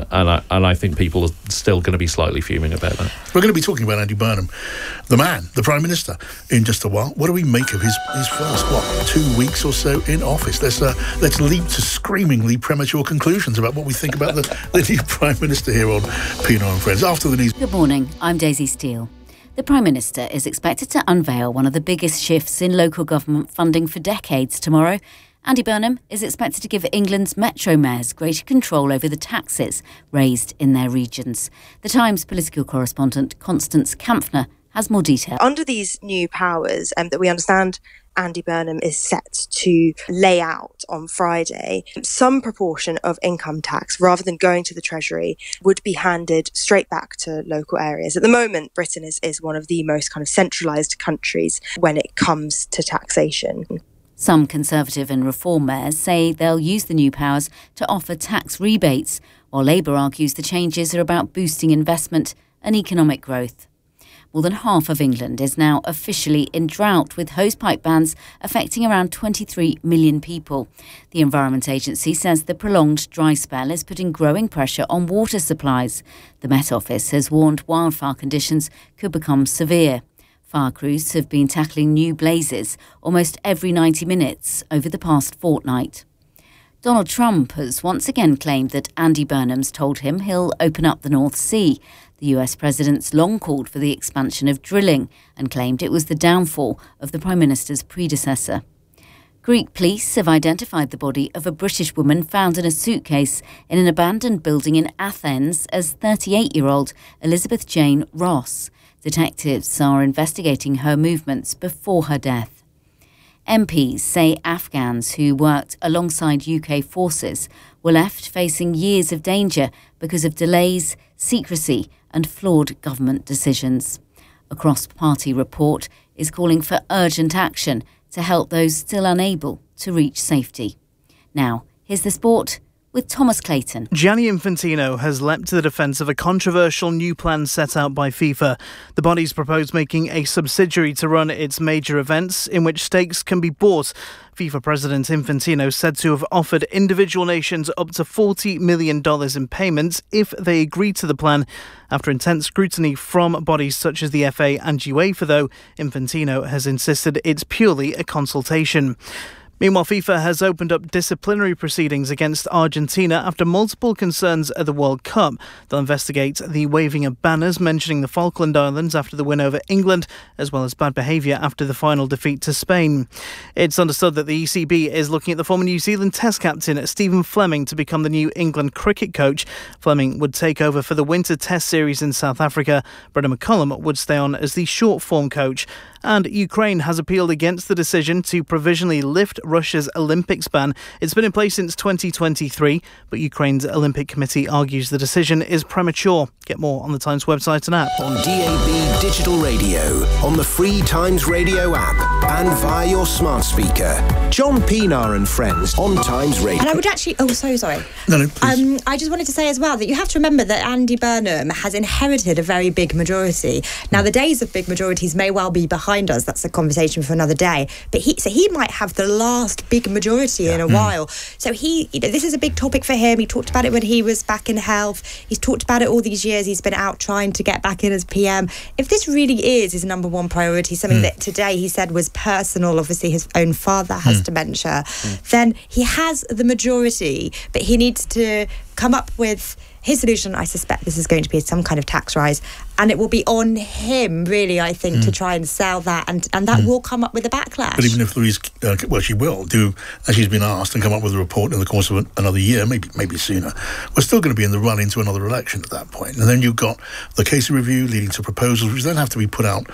I think people are still going to be slightly fuming about that. We're going to be talking about Andy Burnham, the man, the Prime Minister, in just a while. What do we make of his first 2 weeks or so in office? Let's leap to screamingly premature conclusions about what we think about the new Prime Minister here on Pienaar and Friends after the news. Good morning, I'm Daisy Steele. The Prime Minister is expected to unveil one of the biggest shifts in local government funding for decades tomorrow. Andy Burnham is expected to give England's metro mayors greater control over the taxes raised in their regions. The Times political correspondent Constance Kampfner has more detail. Under these new powers that we understand Andy Burnham is set to lay out on Friday, some proportion of income tax, rather than going to the Treasury, would be handed straight back to local areas. At the moment, Britain is one of the most kind of centralised countries when it comes to taxation. Some Conservative and Reform mayors say they'll use the new powers to offer tax rebates, while Labour argues the changes are about boosting investment and economic growth. More than half of England is now officially in drought, with hosepipe bans affecting around 23 million people. The Environment Agency says the prolonged dry spell is putting growing pressure on water supplies. The Met Office has warned wildfire conditions could become severe. Fire crews have been tackling new blazes almost every 90 minutes over the past fortnight. Donald Trump has once again claimed that Andy Burnham's told him he'll open up the North Sea. The US president's long called for the expansion of drilling and claimed it was the downfall of the Prime Minister's predecessor. Greek police have identified the body of a British woman found in a suitcase in an abandoned building in Athens as 38-year-old Elizabeth Jane Ross. Detectives are investigating her movements before her death. MPs say Afghans who worked alongside UK forces were left facing years of danger because of delays, secrecy and flawed government decisions. A cross-party report is calling for urgent action to help those still unable to reach safety. Now, here's the sport with Thomas Clayton. Gianni Infantino has leapt to the defence of a controversial new plan set out by FIFA. The body's proposed making a subsidiary to run its major events in which stakes can be bought. FIFA President Infantino said to have offered individual nations up to $40 million in payments if they agree to the plan. After intense scrutiny from bodies such as the FA and UEFA, though, Infantino has insisted it's purely a consultation. Meanwhile, FIFA has opened up disciplinary proceedings against Argentina after multiple concerns at the World Cup. They'll investigate the waving of banners mentioning the Falkland Islands after the win over England, as well as bad behaviour after the final defeat to Spain. It's understood that the ECB is looking at the former New Zealand Test captain Stephen Fleming to become the new England cricket coach. Fleming would take over for the Winter Test series in South Africa. Brendan McCullum would stay on as the short-form coach. And Ukraine has appealed against the decision to provisionally lift Russia's Olympics ban. It's been in place since 2023, but Ukraine's Olympic Committee argues the decision is premature. Get more on the Times website and app. On DAB Digital Radio, on the free Times Radio app, and via your smart speaker. John Pienaar and Friends on Times Radio. And I would actually... Oh, so sorry. No, please. I just wanted to say as well that you have to remember that Andy Burnham has inherited a very big majority. Now, the days of big majorities may well be behind us. That's a conversation for another day. But he might have the last big majority in a while. So this is a big topic for him. He talked about it when he was back in health. He's talked about it all these years. He's been out trying to get back in as PM. If this really is his number one priority, something that today he said was personal, obviously his own father has dementia, then he has the majority, but he needs to come up with his solution. I suspect this is going to be some kind of tax rise, and it will be on him, really, I think, to try and sell that, and that will come up with a backlash. But even if Louise, she will do as she's been asked and come up with a report in the course of another year, maybe sooner, we're still going to be in the run into another election at that point. And then you've got the case review leading to proposals, which then have to be put out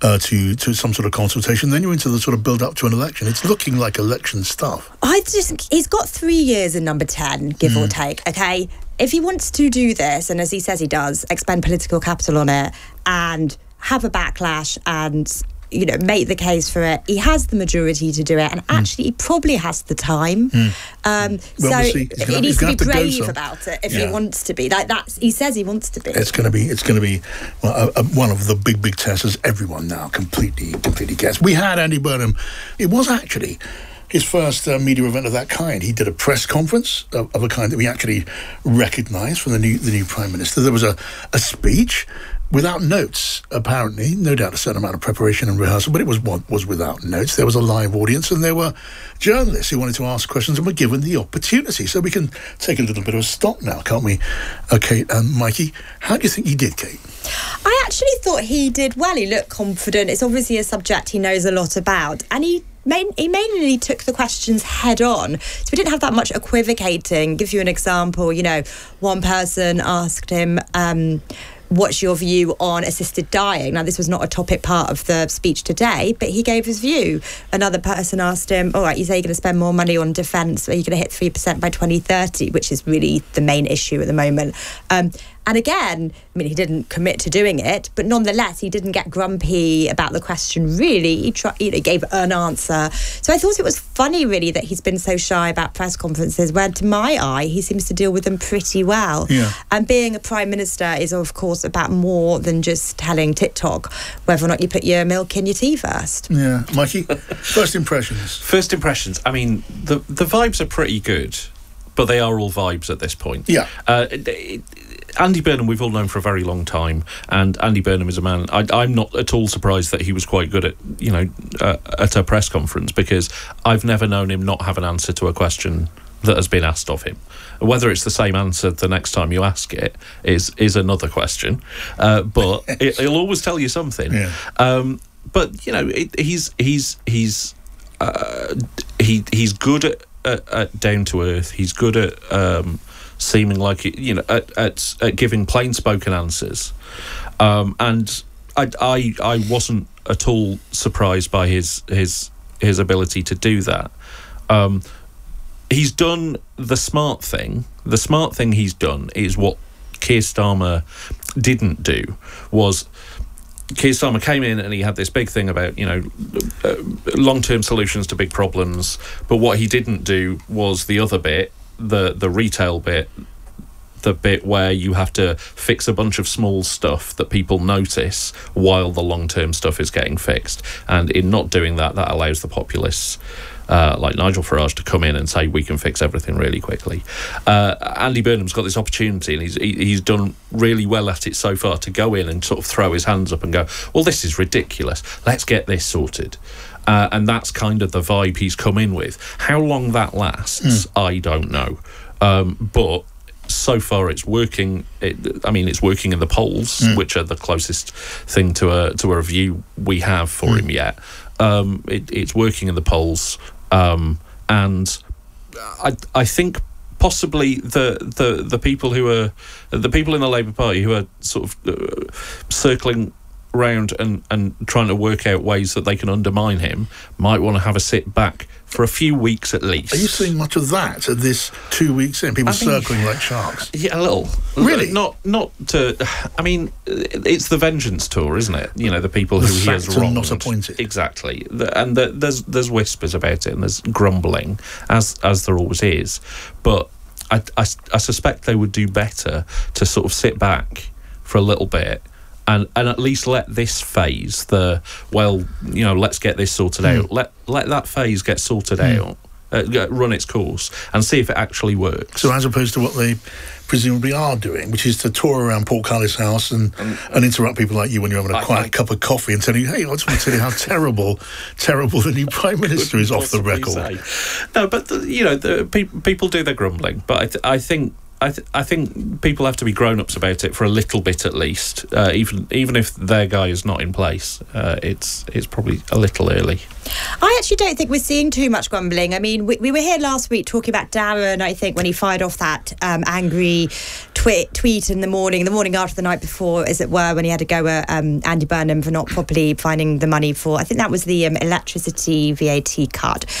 to some sort of consultation. Then you're into the sort of build up to an election. It's looking like election stuff. He's got 3 years in number 10, give or take, okay? If he wants to do this, and as he says he does, expend political capital on it and have a backlash and make the case for it. He has the majority to do it, and actually he probably has the time. So he needs to be brave about it if he wants to be. He says he wants to be. It's going to be one of the big tests, as everyone now completely gets. We had Andy Burnham. It was actually his first media event of that kind. He did a press conference of a kind that we actually recognised from the new Prime Minister. There was a speech without notes, apparently. No doubt a certain amount of preparation and rehearsal, but it was without notes. There was a live audience, and there were journalists who wanted to ask questions and were given the opportunity. So we can take a little bit of a stock now, can't we? Kate and Mikey, how do you think he did, Kate? I actually thought he did well. He looked confident. It's obviously a subject he knows a lot about, and he mainly took the questions head on. So we didn't have that much equivocating. Give you an example, one person asked him, what's your view on assisted dying? Now, this was not a topic part of the speech today, but he gave his view. Another person asked him, all right, you say you're going to spend more money on defence, are you going to hit 3% by 2030, which is really the main issue at the moment. And again, he didn't commit to doing it, but nonetheless, he didn't get grumpy about the question, really. He gave an answer. So I thought it was funny, really, that he's been so shy about press conferences, where, to my eye, he seems to deal with them pretty well. Yeah. And being a Prime Minister is, of course, about more than just telling TikTok whether or not you put your milk in your tea first. Yeah. Mikey, first impressions. The vibes are pretty good, but they are all vibes at this point. Yeah. Andy Burnham we've all known for a very long time, and Andy Burnham is a man I'm not at all surprised that he was quite good at at a press conference, because I've never known him not have an answer to a question that has been asked of him. Whether it's the same answer the next time you ask it is another question, but he'll always tell you something. Yeah. But he's good at down to earth. He's good at seeming like at giving plain spoken answers, and I wasn't at all surprised by his ability to do that. He's done the smart thing. The smart thing he's done is what Keir Starmer didn't do. Was Keir Starmer came in and he had this big thing about long-term solutions to big problems, but what he didn't do was the other bit, the retail bit, the bit where you have to fix a bunch of small stuff that people notice while the long-term stuff is getting fixed. And in not doing that allows the populists like Nigel Farage to come in and say we can fix everything really quickly. Andy Burnham's got this opportunity, and he's done really well at it so far, to go in and sort of throw his hands up and go, well, this is ridiculous, let's get this sorted. And that's kind of the vibe he's come in with. How long that lasts, I don't know. But so far it's working. It's working in the polls, which are the closest thing to a review we have for him yet. It's working in the polls, and I think possibly the people who are the people in the Labour Party who are sort of circling round and trying to work out ways that they can undermine him might want to have a sit back for a few weeks at least. Are you seeing much of that at this 2 weeks in? People circling like sharks? Yeah, a little. Really? Not to... it's the vengeance tour, isn't it? The people who he has wronged. Not appointed. Exactly. And there's whispers about it, and there's grumbling, as there always is. But I suspect they would do better to sort of sit back for a little bit and at least let this phase, let's get this sorted out. Let that phase get sorted out, run its course, and see if it actually works. So as opposed to what they presumably are doing, which is to tour around Portcullis House and interrupt people like you when you're having a quiet cup of coffee and tell you, hey, I just want to tell you how terrible the new Prime Minister is, off the record. No, but people do their grumbling, but I think people have to be grown-ups about it for a little bit at least. Even if their guy is not in place, it's probably a little early. I actually don't think we're seeing too much grumbling. We were here last week talking about Darren, I think, when he fired off that angry tweet in the morning after the night before, as it were, when he had to go at Andy Burnham for not properly finding the money for, I think that was the electricity VAT cut. But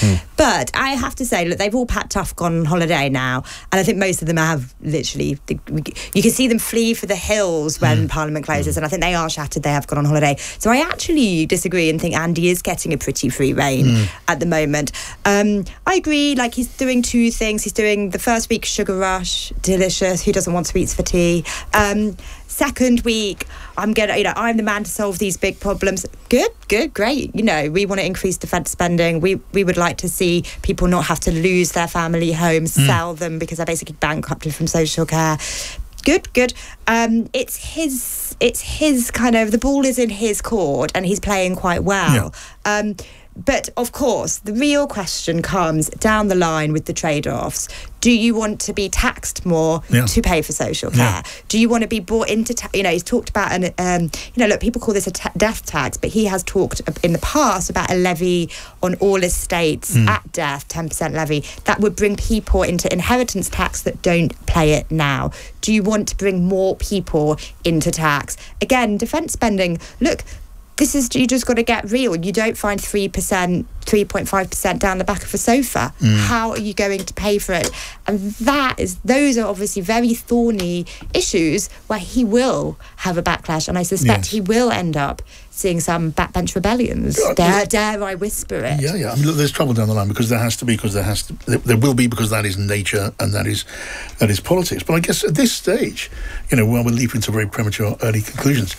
But I have to say, look, they've all packed up, gone on holiday now, and I think most of them have literally. You can see them flee for the hills when Parliament closes, and I think they are shattered. They have gone on holiday. So I actually disagree and think Andy is getting a pretty free rein at the moment. I agree. Like, he's doing two things. He's doing the first week Sugar Rush, delicious. Who doesn't want sweets for tea? Second week, I'm the man to solve these big problems. Good, great. We want to increase defence spending. We would like to see people not have to lose their family homes, sell them because they're basically bankrupted from social care. Good. It's his kind of, the ball is in his court and he's playing quite well. Yeah. But of course, the real question comes down the line with the trade-offs. Do you want to be taxed more to pay for social care? Yeah. Do you want to be brought into, he's talked about, look, people call this a death tax, but he has talked in the past about a levy on all estates at death, 10% levy, that would bring people into inheritance tax that don't pay it now. Do you want to bring more people into tax? Again, defence spending, look, you just got to get real. You don't find 3%, 3.5% down the back of a sofa. How are you going to pay for it? And those are obviously very thorny issues where he will have a backlash, and I suspect he will end up seeing some backbench rebellions. Dare I whisper it? Yeah. I mean, look, there's trouble down the line because there will be, because that is nature and that is politics. But I guess at this stage, while we're leaping to very premature early conclusions,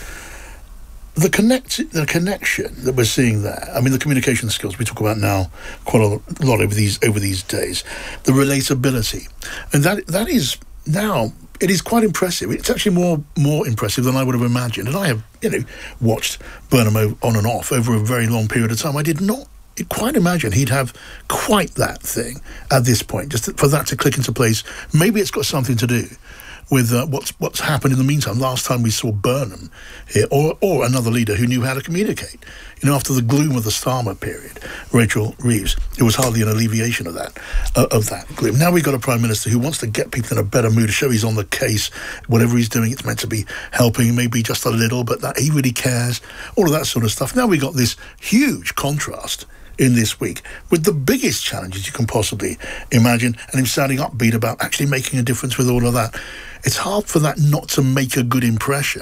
the connection that we're seeing there, I mean, the communication skills we talk about now quite a lot over these days, the relatability, and that is now, it is quite impressive. It's actually more impressive than I would have imagined. And I have, watched Burnham on and off over a very long period of time. I did not quite imagine he'd have quite that thing at this point, just for that to click into place. Maybe it's got something to do with what's happened in the meantime. Last time we saw Burnham here, or another leader who knew how to communicate. After the gloom of the Starmer period, Rachel Reeves, it was hardly an alleviation of that gloom. Now we've got a Prime Minister who wants to get people in a better mood, to show he's on the case. Whatever he's doing, it's meant to be helping, maybe just a little, but that he really cares. All of that sort of stuff. Now we've got this huge contrast in this week with the biggest challenges you can possibly imagine, and him sounding upbeat about actually making a difference with all of that. It's hard for that not to make a good impression.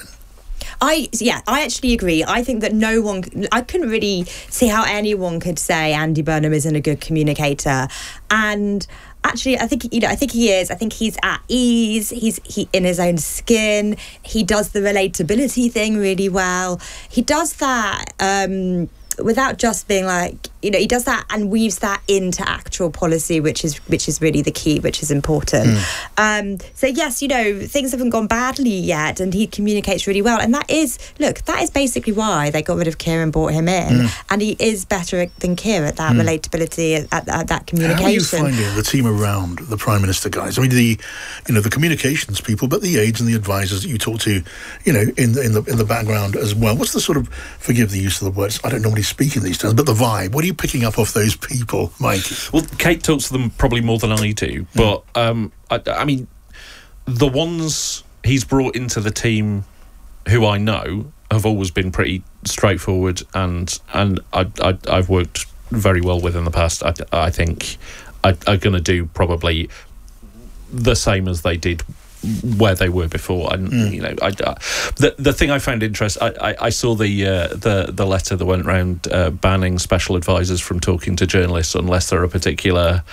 I actually agree. I think that I couldn't really see how anyone could say Andy Burnham isn't a good communicator. And actually, I think he is. I think he's at ease. He's in his own skin. He does the relatability thing really well. He does that without just being like, he does that and weaves that into actual policy, which is really the key, which is important. So yes, things haven't gone badly yet, and he communicates really well. And that is basically why they got rid of Keir and brought him in. And he is better than Keir at that relatability, at that communication. How are you finding the team around the Prime Minister, guys? I mean, the communications people, but the aides and the advisors that you talk to, in the background as well. What's the sort of, forgive the use of the words, I don't normally speak in these terms, but the vibe? What are you picking up off those people, Mikey? Well, Kate talks to them probably more than I do, but I mean, the ones he's brought into the team who I know have always been pretty straightforward, and I've worked very well with in the past. I think are going to do probably the same as they did where they were before. And the thing I found interesting, I saw the letter that went around banning special advisors from talking to journalists unless they're a particular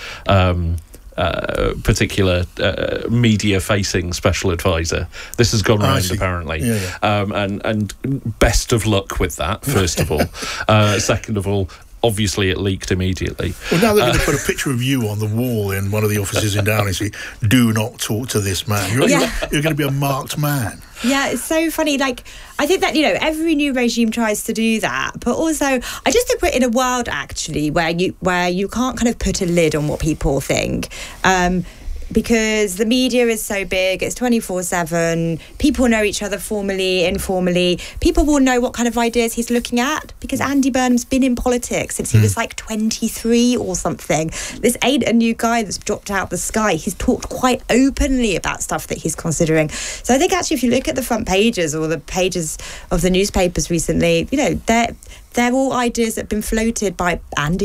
media-facing special advisor. This has gone round apparently, and best of luck with that. First of all, second of all, obviously it leaked immediately. Well, now they're going to put a picture of you on the wall in one of the offices in Downing Street. Do not talk to this man. You're going to be a marked man. Yeah, it's so funny. Like, I think that, every new regime tries to do that. But also, I just think we're in a world, actually, where you can't kind of put a lid on what people think. Because the media is so big, it's 24/7. People know each other formally, informally. People will know what kind of ideas he's looking at, because Andy Burnham's been in politics since he was like 23 or something. This ain't a new guy that's dropped out of the sky. He's talked quite openly about stuff that he's considering. So I think actually, if you look at the front pages or the pages of the newspapers recently, they're all ideas that have been floated by Andy.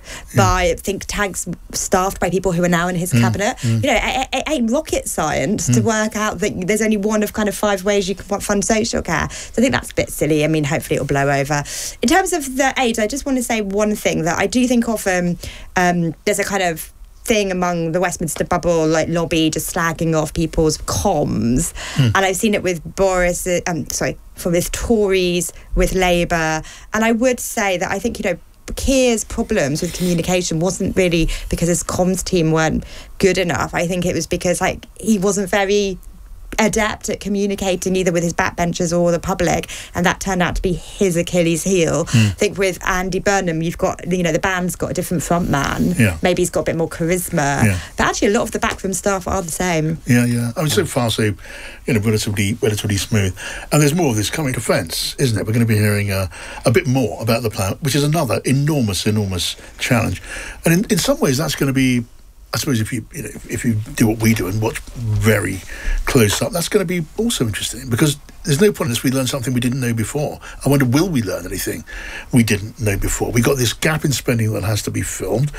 by think tanks staffed by people who are now in his cabinet. You know, it ain't rocket science to work out that there's only one of kind of 5 ways you can fund social care. So I think that's a bit silly. I mean, hopefully it'll blow over. In terms of the aid, I just want to say one thing that I do think often there's a kind of thing among the Westminster bubble, like lobby, just slagging off people's comms. And I've seen it with with Tories, with Labour. And I would say that I think, you know, Keir's problems with communication wasn't really because his comms team weren't good enough. I think it was because, like, he wasn't very adept at communicating either with his backbenchers or the public, and that turned out to be his Achilles heel. I think with Andy Burnham, you've got, you know, the band's got a different front man. Maybe he's got a bit more charisma, but actually a lot of the backroom staff are the same. I mean, so far, so, you know, relatively smooth, and there's more of this coming to fence, isn't it? We're going to be hearing a bit more about the plan, which is another enormous challenge, and in some ways that's going to be, I suppose, if you do what we do and watch very close up, that's going to be also interesting, because there's no point unless we learn something we didn't know before. I wonder, will we learn anything we didn't know before? We got this gap in spending that has to be filled.